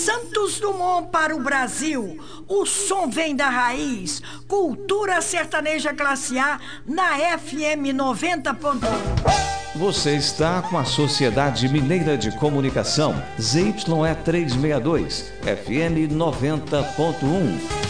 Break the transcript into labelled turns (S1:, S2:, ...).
S1: Santos Dumont para o Brasil. O som vem da raiz. Cultura sertaneja classe A na FM 90.1.
S2: Você está com a Sociedade Mineira de Comunicação, ZYE 362, FM 90.1.